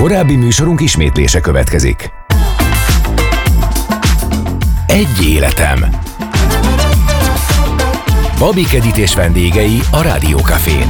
Korábbi műsorunk ismétlése következik. Egy életem. Babik Edit és vendégei a Rádiókafén.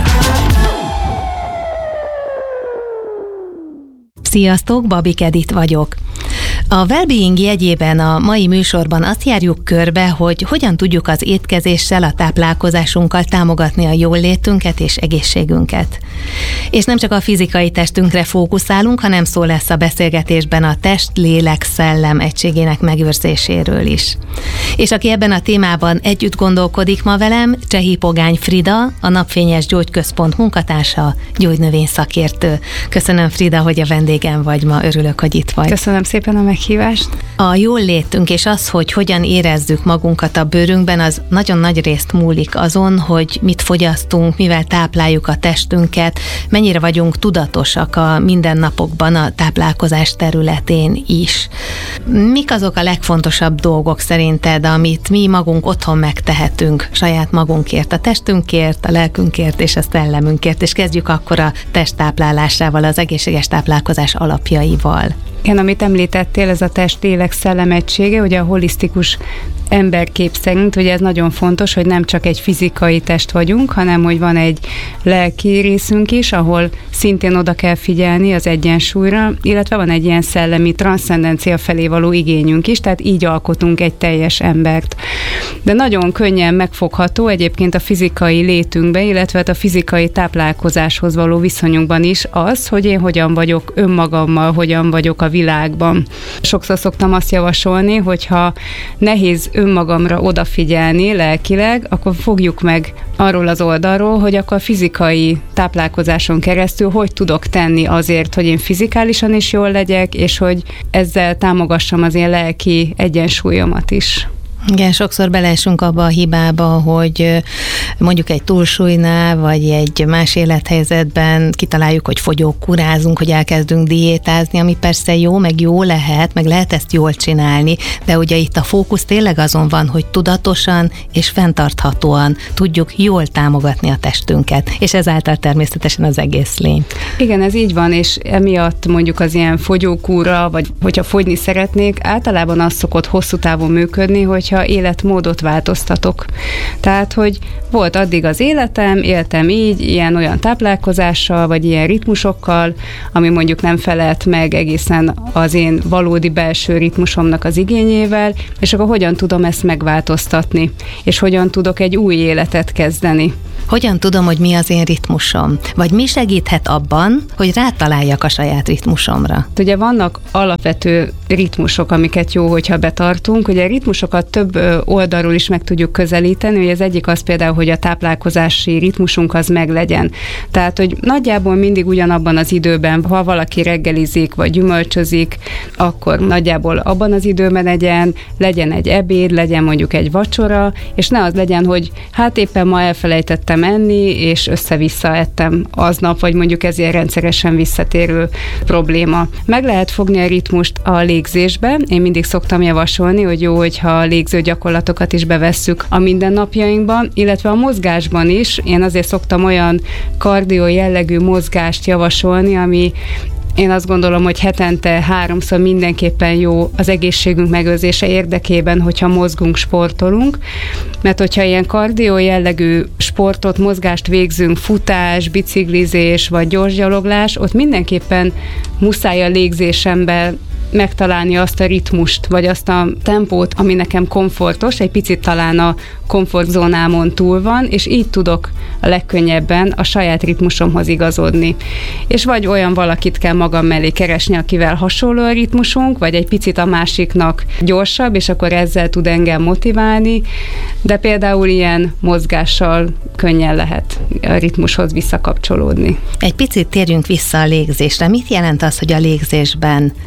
Sziasztok, Babik Edit vagyok. A Wellbeing jegyében a mai műsorban azt járjuk körbe, hogy hogyan tudjuk az étkezéssel, a táplálkozásunkkal támogatni a jólétünket és egészségünket. És nem csak a fizikai testünkre fókuszálunk, hanem szó lesz a beszélgetésben a test, lélek, szellem egységének megőrzéséről is. És aki ebben a témában együtt gondolkodik ma velem, Csehi Pogány Frida, a Napfényes Gyógyközpont munkatársa, gyógynövény szakértő. Köszönöm, Frida, hogy a vendégem vagy ma, örülök, hogy itt vagy. Köszönöm szépen a meghívást. A jól létünk és az, hogy hogyan érezzük magunkat a bőrünkben, az nagyon nagy részt múlik azon, hogy mit fogyasztunk, mivel tápláljuk a testünket, mennyire vagyunk tudatosak a mindennapokban a táplálkozás területén is. Mik azok a legfontosabb dolgok szerinted, amit mi magunk otthon megtehetünk saját magunkért, a testünkért, a lelkünkért és a szellemünkért, és kezdjük akkor a testtáplálásával, az egészséges táplálkozás alapjaival. Igen, amit említettél, ez a test-lélek szellem egysége, ugye a holisztikus emberkép szerint, ugye ez nagyon fontos, hogy nem csak egy fizikai test vagyunk, hanem hogy van egy lelki részünk is, ahol szintén oda kell figyelni az egyensúlyra, illetve van egy ilyen szellemi transzcendencia felé való igényünk is, tehát így alkotunk egy teljes embert. De nagyon könnyen megfogható egyébként a fizikai létünkben, illetve a fizikai táplálkozáshoz való viszonyunkban is az, hogy én hogyan vagyok önmagammal, hogyan vagyok a világban. Sokszor szoktam azt javasolni, hogyha nehéz önmagamra odafigyelni lelkileg, akkor fogjuk meg arról az oldalról, hogy akkor a fizikai táplálkozáson keresztül hogy tudok tenni azért, hogy én fizikálisan is jól legyek, és hogy ezzel támogassam az én lelki egyensúlyomat is. Igen, sokszor beleesünk abba a hibába, hogy mondjuk egy túlsúlynál, vagy egy más élethelyzetben kitaláljuk, hogy fogyókúrázunk, hogy elkezdünk diétázni, ami persze jó, meg jó lehet, meg lehet ezt jól csinálni, de ugye itt a fókusz tényleg azon van, hogy tudatosan és fenntarthatóan tudjuk jól támogatni a testünket, és ezáltal természetesen az egész lényt. Igen, ez így van, és emiatt mondjuk az ilyen fogyókúra, vagy hogyha fogyni szeretnék, általában az szokott hosszú távon működni, hogyha életmódot változtatok. Tehát, hogy volt addig az életem, éltem így, ilyen-olyan táplálkozással, vagy ilyen ritmusokkal, ami mondjuk nem felelt meg egészen az én valódi belső ritmusomnak az igényével, és akkor hogyan tudom ezt megváltoztatni, és hogyan tudok egy új életet kezdeni. Hogyan tudom, hogy mi az én ritmusom? Vagy mi segíthet abban, hogy rátaláljak a saját ritmusomra? Ugye vannak alapvető ritmusok, amiket jó, hogyha betartunk. Ugye a ritmusokat több oldalról is meg tudjuk közelíteni. Ugye az egyik az például, hogy a táplálkozási ritmusunk az meglegyen. Tehát, hogy nagyjából mindig ugyanabban az időben, ha valaki reggelizik, vagy gyümölcsözik, akkor nagyjából abban az időben legyen egy ebéd, legyen mondjuk egy vacsora, és ne az legyen, hogy hát éppen ma elfelejtettem enni, és össze-vissza ettem aznap, vagy mondjuk ez ilyen rendszeresen visszatérő probléma. Meg lehet fogni a ritmust a légzésbe. Én mindig szoktam javasolni, hogy jó, hogyha a légző gyakorlatokat is bevesszük a mindennapjainkban, illetve a mozgásban is. Én azért szoktam olyan kardió jellegű mozgást javasolni, ami én azt gondolom, hogy hetente 3-szor mindenképpen jó az egészségünk megőrzése érdekében, hogyha mozgunk, sportolunk, mert hogyha ilyen kardió jellegű sportot, mozgást végzünk, futás, biciklizés vagy gyorsgyaloglás, ott mindenképpen muszáj a légzésemben megtalálni azt a ritmust, vagy azt a tempót, ami nekem komfortos, egy picit talán a komfortzónámon túl van, és így tudok a legkönnyebben a saját ritmusomhoz igazodni. És vagy olyan valakit kell magam mellé keresni, akivel hasonló a ritmusunk, vagy egy picit a másiknak gyorsabb, és akkor ezzel tud engem motiválni, de például ilyen mozgással könnyen lehet a ritmushoz visszakapcsolódni. Egy picit térjünk vissza a légzésre. Mit jelent az, hogy a légzésben figyelek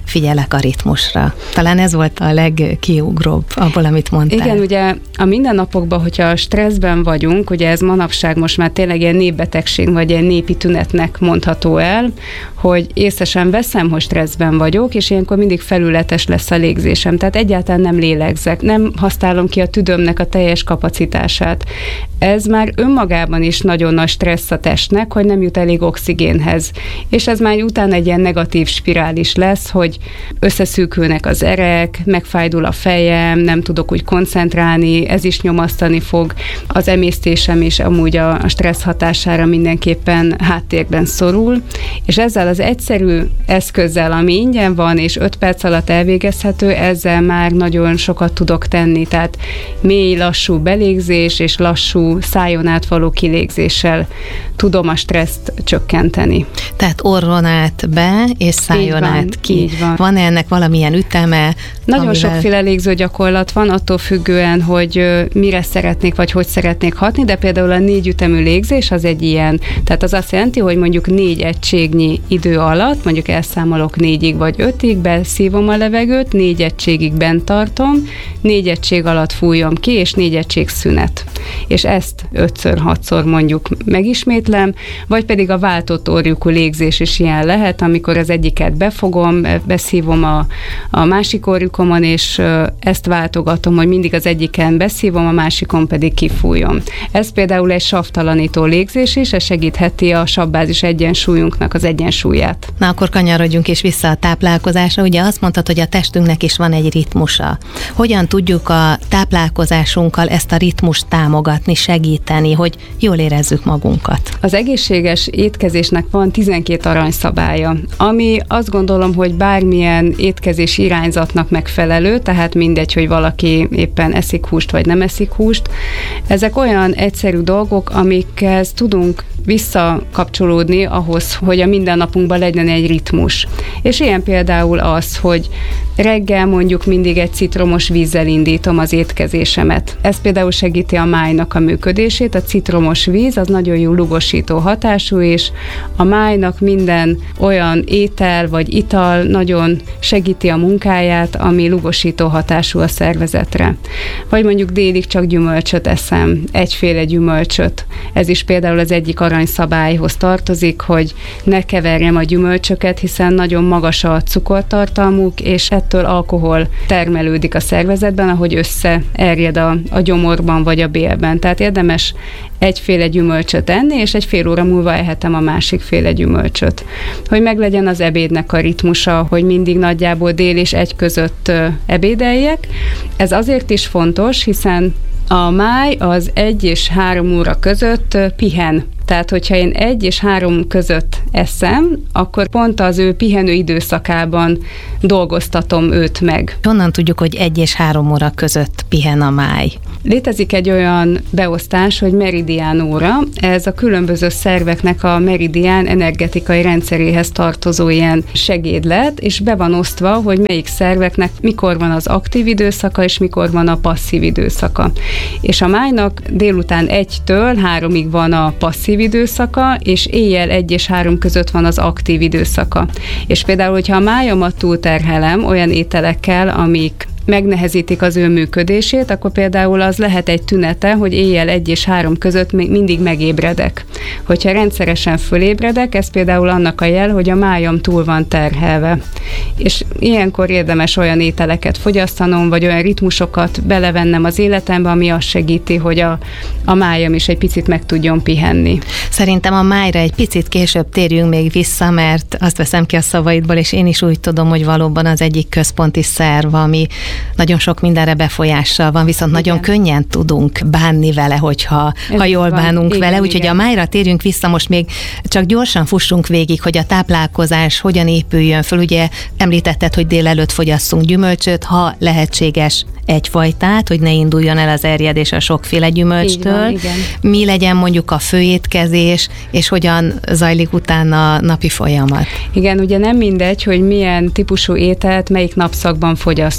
figyelek a ritmusra. Talán ez volt a legkiugróbb abból, amit mondtál. Igen, ugye a mindennapokban, hogyha stresszben vagyunk, ugye ez manapság most már tényleg ilyen népbetegség, vagy ilyen népi tünetnek mondható el, hogy észre sem veszem, hogy stresszben vagyok, és ilyenkor mindig felületes lesz a légzésem. Tehát egyáltalán nem lélegzek, nem használom ki a tüdőmnek a teljes kapacitását. Ez már önmagában is nagyon nagy stressz a testnek, hogy nem jut elég oxigénhez. És ez már utána egy ilyen negatív spirális lesz, hogy összeszűkülnek az erek, megfájdul a fejem, nem tudok úgy koncentrálni, ez is nyomasztani fog. Az emésztésem is amúgy a stressz hatására mindenképpen háttérben szorul, és ezzel az egyszerű eszközzel, ami ingyen van, és 5 perc alatt elvégezhető, ezzel már nagyon sokat tudok tenni. Tehát mély, lassú belégzés és lassú szájon átvaló kilégzéssel tudom a stresszt csökkenteni. Tehát orron át be, és szájon át ki. Így van. Van ennek valamilyen üteme? Nagyon sokféle légző gyakorlat van, attól függően, hogy mire szeretnék, vagy hogy szeretnék hatni, de például a 4 ütemű légzés az egy ilyen. Tehát az azt jelenti, hogy mondjuk 4 egységnyi idő alatt, mondjuk elszámolok 4-ig vagy 5-ig, beszívom a levegőt, 4 egységig bent tartom, 4 egység alatt fújom ki, és 4 egység szünet. És ezt 5-6-szor mondjuk megismétlem, vagy pedig a váltott orrlyukú légzés is ilyen lehet, amikor az egyiket befogom, beszívom a másik orrlyukomon, és ezt váltogatom, hogy mindig az egyiken beszívom, a másikon pedig kifújom. Ez például egy savtalanító légzés is, ez segítheti a savbázis egyensúlyunknak az egyensúlyát. Na akkor kanyarodjunk is vissza a táplálkozásra. Ugye azt mondtad, hogy a testünknek is van egy ritmusa. Hogyan tudjuk a táplálkozásunkkal ezt a ritmust támogatni, segíteni, hogy jól érezzük magunkat? Az egészséges étkezésnek van 12 aranyszabálya, ami azt gondolom, hogy bármilyen étkezési irányzatnak megfelelő, tehát mindegy, hogy valaki éppen eszik húst, vagy nem eszik húst. Ezek olyan egyszerű dolgok, amikhez tudunk visszakapcsolódni ahhoz, hogy a mindennapunkban legyen egy ritmus. És ilyen például az, hogy reggel mondjuk mindig egy citromos vízzel indítom az étkezésemet. Ez például segíti a májnak a működését. A citromos víz az nagyon jó lugosító hatású, és a májnak minden olyan étel vagy ital nagyon segíti a munkáját, ami lugosító hatású a szervezetre. Vagy mondjuk délig csak gyümölcsöt eszem, egyféle gyümölcsöt. Ez is például az egyik aranyszabályhoz tartozik, hogy ne keverjem a gyümölcsöket, hiszen nagyon magas a cukortartalmuk, és ettől alkohol termelődik a szervezetben, ahogy összeerjed a gyomorban vagy a bélben. Tehát érdemes egyféle gyümölcsöt enni, és egy fél óra múlva ehetem a másik féle gyümölcsöt. Hogy meglegyen az ebédnek a ritmusa, hogy mindig nagyjából dél és 1 között ebédeljek. Ez azért is fontos, hiszen a máj az 1 és 3 óra között pihen. Tehát, hogyha én 1 és 3 között eszem, akkor pont az ő pihenő időszakában dolgoztatom őt meg. Honnan tudjuk, hogy 1 és 3 óra között pihen a máj? Létezik egy olyan beosztás, hogy meridián óra. Ez a különböző szerveknek a meridián energetikai rendszeréhez tartozó ilyen segédlet, és be van osztva, hogy melyik szerveknek mikor van az aktív időszaka, és mikor van a passzív időszaka. És a májnak délután 1-től 3-ig van a passzív időszaka, és éjjel 1 és 3 között van az aktív időszaka. És például, hogyha a májamat túlterhelem olyan ételekkel, amik megnehezítik az ő működését, akkor például az lehet egy tünete, hogy éjjel 1 és 3 között mindig megébredek. Hogyha rendszeresen fölébredek, ez például annak a jel, hogy a májam túl van terhelve. És ilyenkor érdemes olyan ételeket fogyasztanom, vagy olyan ritmusokat belevennem az életembe, ami azt segíti, hogy a májam is egy picit meg tudjon pihenni. Szerintem a májra egy picit később térjünk még vissza, mert azt veszem ki a szavaidból, és én is úgy tudom, hogy valóban az egyik központi szerv, ami nagyon sok mindenre befolyással van, viszont nagyon könnyen tudunk bánni vele, hogyha jól bánunk vele. Úgyhogy a májra térjünk vissza, most még csak gyorsan fussunk végig, hogy a táplálkozás hogyan épüljön föl. Ugye említetted, hogy délelőtt fogyasszunk gyümölcsöt, ha lehetséges egyfajtát, hogy ne induljon el az erjedés a sokféle gyümölcstől. Van, mi legyen mondjuk a főétkezés, és hogyan zajlik utána a napi folyamat? Igen, ugye nem mindegy, hogy milyen típusú ételt melyik napszakban fogyasztok.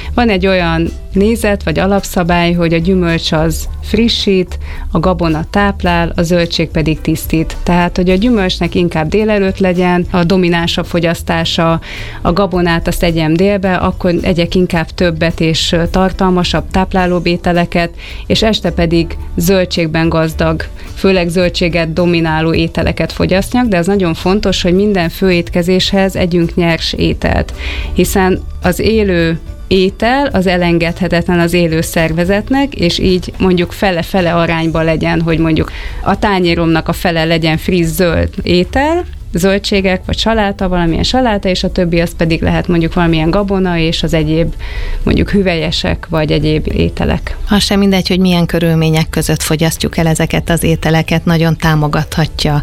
Van egy olyan nézet vagy alapszabály, hogy a gyümölcs az frissít, a gabona táplál, a zöldség pedig tisztít. Tehát, hogy a gyümölcsnek inkább délelőtt legyen, a dominánsabb fogyasztása, a gabonát azt egyem délbe, akkor egyek inkább többet és tartalmasabb, táplálóbb ételeket, és este pedig zöldségben gazdag, főleg zöldséget domináló ételeket fogyasztjak, de ez nagyon fontos, hogy minden főétkezéshez együnk nyers ételt, hiszen az élő étel az elengedhetetlen az élő szervezetnek, és így mondjuk fele-fele arányba legyen, hogy mondjuk a tányéromnak a fele legyen friss zöld étel, zöldségek, vagy saláta, valamilyen saláta, és a többi az pedig lehet mondjuk valamilyen gabona, és az egyéb mondjuk hüvelyesek, vagy egyéb ételek. Az sem mindegy, hogy milyen körülmények között fogyasztjuk el ezeket az ételeket, nagyon támogathatja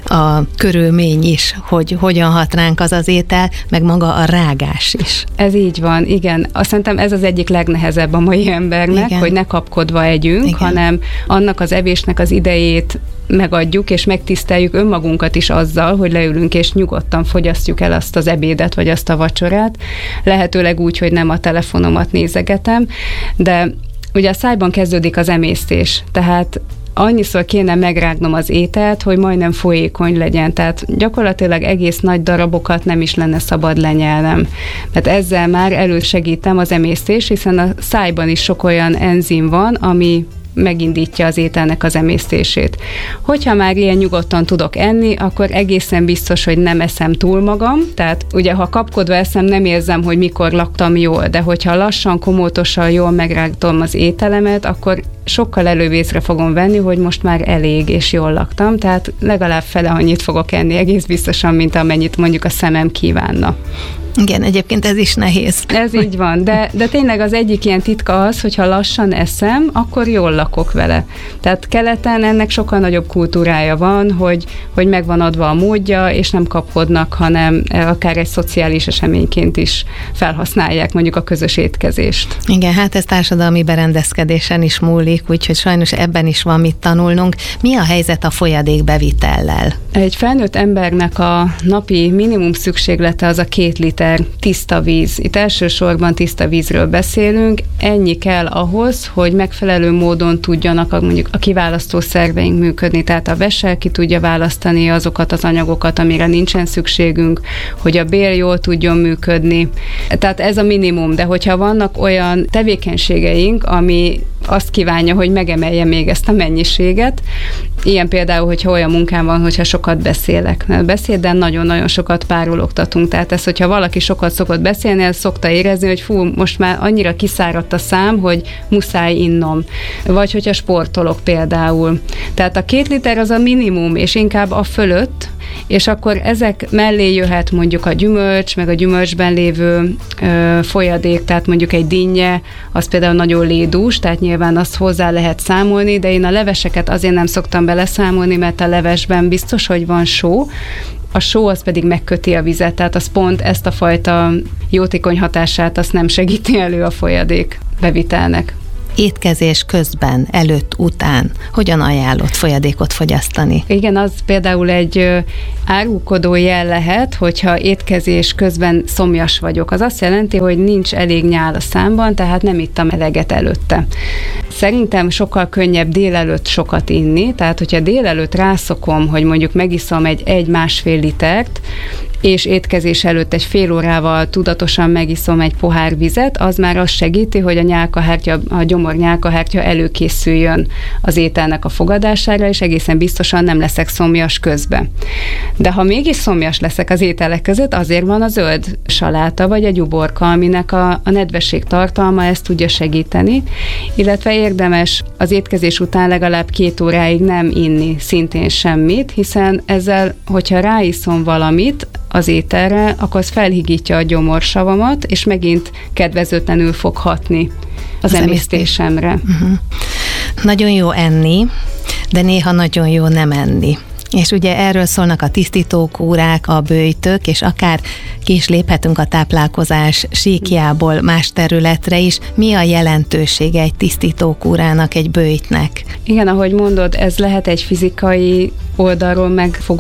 a körülmény is, hogy hogyan hat ránk az étel, meg maga a rágás is. Ez így van, igen. Azt szerintem ez az egyik legnehezebb a mai embernek, igen, hogy ne kapkodva együnk, igen, hanem annak az evésnek az idejét megadjuk, és megtiszteljük önmagunkat is azzal, hogy leülünk és nyugodtan fogyasztjuk el azt az ebédet, vagy azt a vacsorát. Lehetőleg úgy, hogy nem a telefonomat nézegetem, de ugye a szájban kezdődik az emésztés, tehát annyiszor kéne megrágnom az ételt, hogy majdnem folyékony legyen, tehát gyakorlatilag egész nagy darabokat nem is lenne szabad lenyelnem. Mert ezzel már elősegítem az emésztést, hiszen a szájban is sok olyan enzim van, ami megindítja az ételnek az emésztését. Hogyha már ilyen nyugodtan tudok enni, akkor egészen biztos, hogy nem eszem túl magam, tehát ugye ha kapkodva eszem, nem érzem, hogy mikor laktam jól, de hogyha lassan, komótosan jól megrágtom az ételemet, akkor sokkal előbb észre fogom venni, hogy most már elég és jól laktam, tehát legalább fele annyit fogok enni egész biztosan, mint amennyit mondjuk a szemem kívánna. Igen, egyébként ez is nehéz. Ez így van, de tényleg az egyik ilyen titka az, hogyha lassan eszem, akkor jól lakok vele. Tehát keleten ennek sokkal nagyobb kultúrája van, hogy megvan adva a módja, és nem kapkodnak, hanem akár egy szociális eseményként is felhasználják mondjuk a közös étkezést. Igen, hát ez társadalmi berendezkedésen is múlik, úgyhogy sajnos ebben is van mit tanulnunk. Mi a helyzet a folyadékbevitellel? Egy felnőtt embernek a napi minimum szükséglete az a 2 liter tiszta víz. Itt elsősorban tiszta vízről beszélünk. Ennyi kell ahhoz, hogy megfelelő módon tudjanak mondjuk a kiválasztó szerveink működni. Tehát a vessel ki tudja választani azokat az anyagokat, amire nincsen szükségünk, hogy a bél jól tudjon működni. Tehát ez a minimum, de hogyha vannak olyan tevékenységeink, ami azt kívánja, hogy megemelje még ezt a mennyiséget. Ilyen például, hogyha olyan munkám van, hogyha sokat beszélek. Mert beszéden nagyon-nagyon sokat párologtatunk. Tehát ez, hogyha valaki sokat szokott beszélni, ez szokta érezni, hogy most már annyira kiszáradt a szám, hogy muszáj innom. Vagy hogyha sportolok például. Tehát a 2 liter az a minimum, és inkább a fölött, és akkor ezek mellé jöhet mondjuk a gyümölcs, meg a gyümölcsben lévő folyadék, tehát mondjuk egy dinnye, az például nagyon lédús, tehát nyilván azt hozzá lehet számolni, de én a leveseket azért nem szoktam beleszámolni, mert a levesben biztos, hogy van só, a só az pedig megköti a vizet, tehát az pont ezt a fajta jótékony hatását azt nem segíti elő a folyadék bevitelnek. Étkezés közben, előtt, után hogyan ajánlott folyadékot fogyasztani? Igen, az például egy árulkodó jel lehet, hogyha étkezés közben szomjas vagyok. Az azt jelenti, hogy nincs elég nyál a számban, tehát nem ittam eleget előtte. Szerintem sokkal könnyebb délelőtt sokat inni, tehát hogyha délelőtt rászokom, hogy mondjuk megiszom egy 1-1,5 litert, és étkezés előtt egy fél órával tudatosan megiszom egy pohár vizet, az már azt segíti, hogy a nyálkahártya, a gyomor nyálkahártya előkészüljön az ételnek a fogadására, és egészen biztosan nem leszek szomjas közben. De ha mégis szomjas leszek az ételek között, azért van a zöld saláta, vagy egy uborka, aminek a nedvesség tartalma ezt tudja segíteni, illetve érdemes az étkezés után legalább 2 óráig nem inni szintén semmit, hiszen ezzel, hogyha ráiszom valamit az ételre, akkor az felhigítja a gyomorsavamat, és megint kedvezőtlenül fog hatni az emésztésemre. Uh-huh. Nagyon jó enni, de néha nagyon jó nem enni. És ugye erről szólnak a tisztítókúrák, a böjtök, és akár ki is léphetünk a táplálkozás síkjából más területre is. Mi a jelentősége egy tisztítókúrának, egy böjtnek? Igen, ahogy mondod, ez lehet egy fizikai oldalról megfogott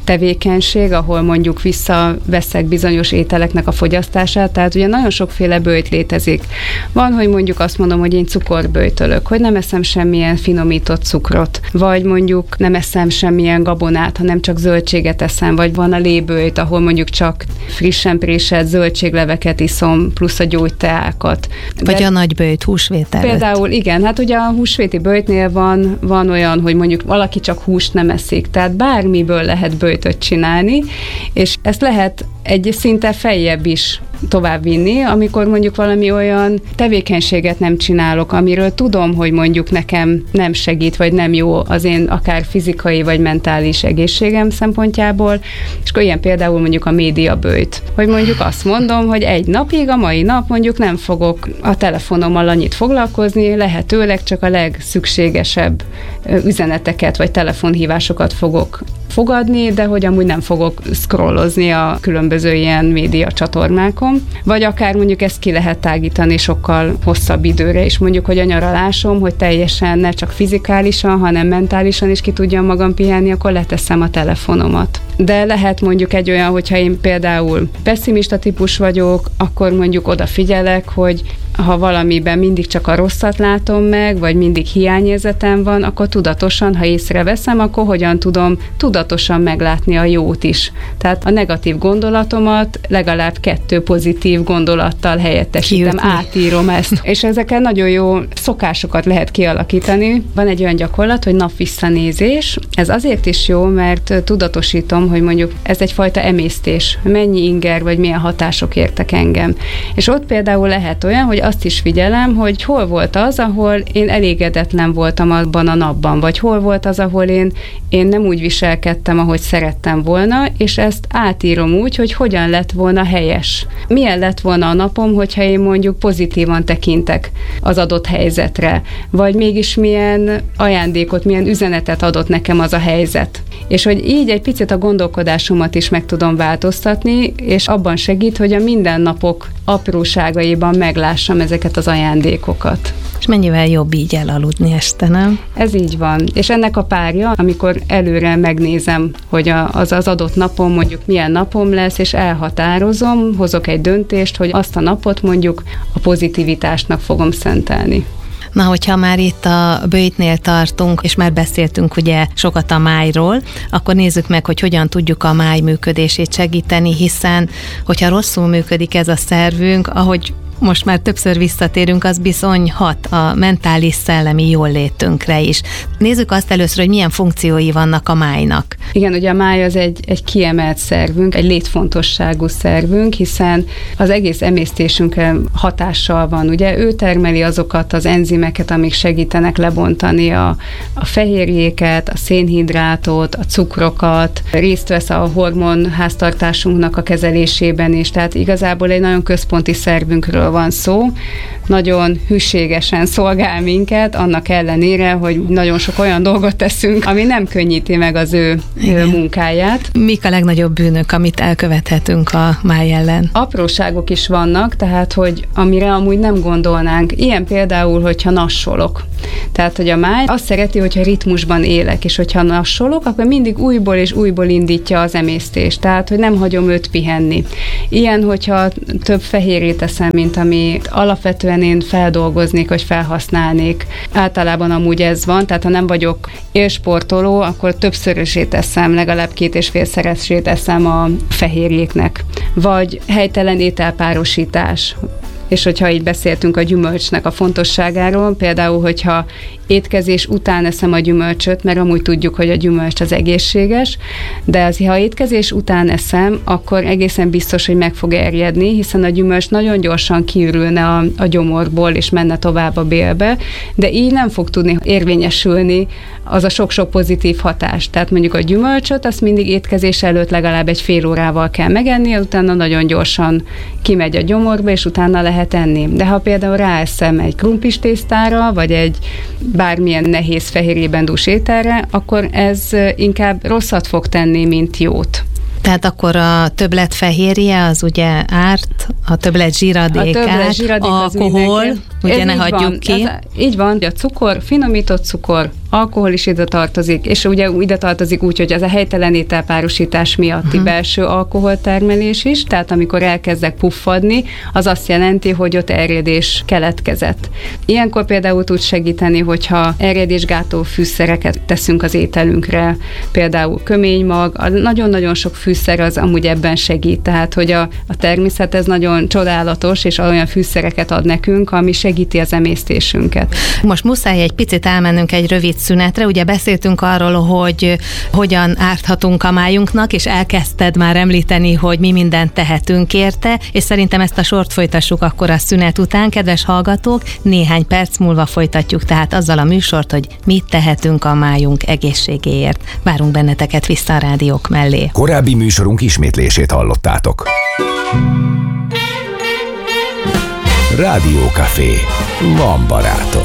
tevékenység, ahol mondjuk visszaveszek bizonyos ételeknek a fogyasztását, tehát ugye nagyon sokféle böjt létezik. Van, hogy mondjuk azt mondom, hogy én cukorböjtölök, hogy nem eszem semmilyen finomított cukrot, vagy mondjuk nem eszem semmilyen gabonát, hanem csak zöldséget eszem, vagy van a léböjt, ahol mondjuk csak frissen préselt zöldségleveket iszom, plusz a gyógyteákat. Vagy a nagy böjt húsvét előtt. Például igen, hát ugye a húsvéti böjtnél van olyan, hogy mondjuk valaki csak húst nem eszik, tehát bármiből lehet böjtöt csinálni, és ezt lehet egy szinte feljebb is tovább vinni, amikor mondjuk valami olyan tevékenységet nem csinálok, amiről tudom, hogy mondjuk nekem nem segít, vagy nem jó az én akár fizikai, vagy mentális egészségem szempontjából, és akkor ilyen például mondjuk a médiaböjt, hogy mondjuk azt mondom, hogy egy napig, a mai nap mondjuk nem fogok a telefonommal annyit foglalkozni, lehetőleg csak a legszükségesebb üzeneteket, vagy telefonhívásokat fogok fogadni, de hogy amúgy nem fogok scrollozni a különböző ilyen média csatornákon, vagy akár mondjuk ezt ki lehet tágítani sokkal hosszabb időre is, mondjuk, hogy a nyaralásom, hogy teljesen ne csak fizikálisan, hanem mentálisan is ki tudjam magam pihenni, akkor leteszem a telefonomat. De lehet mondjuk egy olyan, hogyha én például pessimista típus vagyok, akkor mondjuk odafigyelek, hogy ha valamiben mindig csak a rosszat látom meg, vagy mindig hiányérzetem van, akkor tudatosan, ha észreveszem, akkor hogyan tudom tudatosan meglátni a jót is. Tehát a negatív gondolatomat legalább 2 pozitív gondolattal helyettesítem, átírom ezt. És ezeken nagyon jó szokásokat lehet kialakítani. Van egy olyan gyakorlat, hogy napvisszanézés. Ez azért is jó, mert tudatosítom, hogy mondjuk ez egyfajta emésztés, mennyi inger, vagy milyen hatások értek engem. És ott például lehet olyan, hogy azt is figyelem, hogy hol volt az, ahol én elégedetlen voltam abban a napban, vagy hol volt az, ahol én nem úgy viselkedtem, ahogy szerettem volna, és ezt átírom úgy, hogy hogyan lett volna helyes. Milyen lett volna a napom, hogyha én mondjuk pozitívan tekintek az adott helyzetre, vagy mégis milyen ajándékot, milyen üzenetet adott nekem az a helyzet. És hogy így egy picit a gondolkodásomat is meg tudom változtatni, és abban segít, hogy a mindennapok apróságaiban meglássam ezeket az ajándékokat. És mennyivel jobb így elaludni este, nem? Ez így van. És ennek a párja, amikor előre megnézem, hogy az adott napom mondjuk milyen napom lesz, és elhatározom, hozok egy döntést, hogy azt a napot mondjuk a pozitivitásnak fogom szentelni. Na, hogyha már itt a böjtnél tartunk, és már beszéltünk ugye sokat a májról, akkor nézzük meg, hogy hogyan tudjuk a máj működését segíteni, hiszen hogyha rosszul működik ez a szervünk, ahogy most már többször visszatérünk, az bizony hat a mentális, szellemi jóllétünkre is. Nézzük azt először, hogy milyen funkciói vannak a májnak. Igen, ugye a máj az egy kiemelt szervünk, egy létfontosságú szervünk, hiszen az egész emésztésünkre hatással van. Ugye ő termeli azokat az enzimeket, amik segítenek lebontani a fehérjéket, a szénhidrátot, a cukrokat, részt vesz a hormonháztartásunknak a kezelésében is, tehát igazából egy nagyon központi szervünkről van szó, nagyon hűségesen szolgál minket, annak ellenére, hogy nagyon sok olyan dolgot teszünk, ami nem könnyíti meg az ő munkáját. Mik a legnagyobb bűnök, amit elkövethetünk a máj ellen? Apróságok is vannak, tehát, hogy amire amúgy nem gondolnánk. Ilyen például, hogyha nassolok. Tehát, hogy a máj azt szereti, hogyha ritmusban élek, és hogyha nassolok, akkor mindig újból és újból indítja az emésztést. Tehát, hogy nem hagyom őt pihenni. Ilyen, hogyha több fehérjét eszem, mint ami alapvetően én feldolgoznék, vagy felhasználnék. Általában amúgy ez van, tehát ha nem vagyok élsportoló, akkor többszörösét eszem, legalább 2,5-szeresét eszem a fehérjéknek. Vagy helytelen ételpárosítás. És hogyha így beszéltünk a gyümölcsnek a fontosságáról, például, hogyha étkezés után eszem a gyümölcsöt, mert amúgy tudjuk, hogy a gyümölcs az egészséges, de ha étkezés után eszem, akkor egészen biztos, hogy meg fog erjedni, hiszen a gyümölcs nagyon gyorsan kiürülne a gyomorból, és menne tovább a bélbe, de így nem fog tudni érvényesülni az a sok-sok pozitív hatás. Tehát mondjuk a gyümölcsöt, azt mindig étkezés előtt legalább egy fél órával kell megenni, utána nagyon gyorsan kimegy a gyomorba, és utána lehet enni. De ha például ráeszem egy krumplis tésztára, vagy egy bármilyen nehéz fehérjében dús ételre, akkor ez inkább rosszat fog tenni, mint jót. Tehát akkor a többlet fehérje az ugye árt, a többlet zsíradék árt, alkohol, ugye ne hagyjuk ki. Így van, a cukor, finomított cukor, alkohol is ide tartozik, és ugye ide tartozik úgy, hogy ez a helytelen ételpárosítás miatti belső alkoholtermelés is, tehát amikor elkezdek puffadni, az azt jelenti, hogy ott erjedés keletkezett. Ilyenkor például tud segíteni, hogyha erjedésgátoló fűszereket teszünk az ételünkre, például köménymag, nagyon-nagyon sok fűszer az amúgy ebben segít, tehát hogy a természet ez nagyon csodálatos, és olyan fűszereket ad nekünk, ami segíti az emésztésünket. Most muszáj egy picit elmennünk egy rövid szünetre. Ugye beszéltünk arról, hogy hogyan árthatunk a májunknak, és elkezdted már említeni, hogy mi mindent tehetünk érte, és szerintem ezt a sort folytassuk akkor a szünet után. Kedves hallgatók, néhány perc múlva folytatjuk tehát azzal a műsort, hogy mit tehetünk a májunk egészségéért. Várunk benneteket vissza a rádiók mellé. Korábbi műsorunk ismétlését hallottátok. Rádió Café. Van barátom.